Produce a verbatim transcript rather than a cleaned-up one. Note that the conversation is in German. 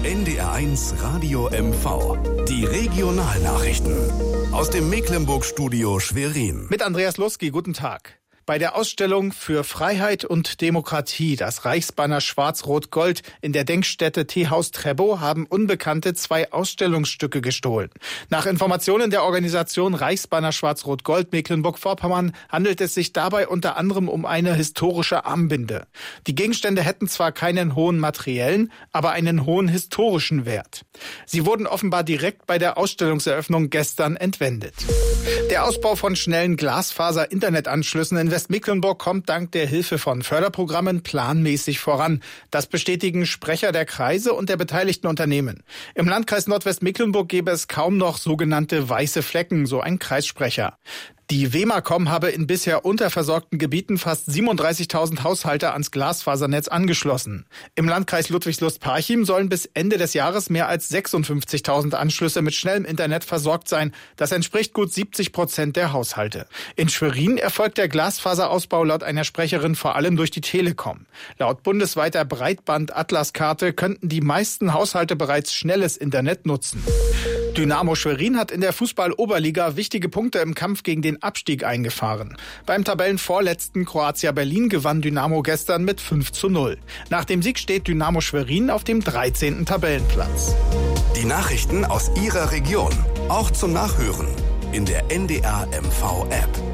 N D R eins Radio M V. Die Regionalnachrichten. Aus dem Mecklenburg-Studio Schwerin. Mit Andreas Luski, guten Tag. Bei der Ausstellung für Freiheit und Demokratie, das Reichsbanner Schwarz-Rot-Gold in der Denkstätte Teehaus Treppow, haben Unbekannte zwei Ausstellungsstücke gestohlen. Nach Informationen der Organisation Reichsbanner Schwarz-Rot-Gold Mecklenburg-Vorpommern handelt es sich dabei unter anderem um eine historische Armbinde. Die Gegenstände hätten zwar keinen hohen materiellen, aber einen hohen historischen Wert. Sie wurden offenbar direkt bei der Ausstellungseröffnung gestern entwendet. Der Ausbau von schnellen Glasfaser-Internetanschlüssen in Westmecklenburg kommt dank der Hilfe von Förderprogrammen planmäßig voran. Das bestätigen Sprecher der Kreise und der beteiligten Unternehmen. Im Landkreis Nordwestmecklenburg gäbe es kaum noch sogenannte weiße Flecken, so ein Kreissprecher. Die Wemacom habe in bisher unterversorgten Gebieten fast siebenunddreißigtausend Haushalte ans Glasfasernetz angeschlossen. Im Landkreis Ludwigslust-Parchim sollen bis Ende des Jahres mehr als sechsundfünfzigtausend Anschlüsse mit schnellem Internet versorgt sein. Das entspricht gut siebzig Prozent der Haushalte. In Schwerin erfolgt der Glasfaserausbau laut einer Sprecherin vor allem durch die Telekom. Laut bundesweiter Breitband-Atlas-Karte könnten die meisten Haushalte bereits schnelles Internet nutzen. Dynamo Schwerin hat in der Fußball-Oberliga wichtige Punkte im Kampf gegen den Abstieg eingefahren. Beim Tabellenvorletzten Croatia Berlin gewann Dynamo gestern mit fünf zu null. Nach dem Sieg steht Dynamo Schwerin auf dem dreizehnten Tabellenplatz. Die Nachrichten aus Ihrer Region, auch zum Nachhören in der N D R M V App.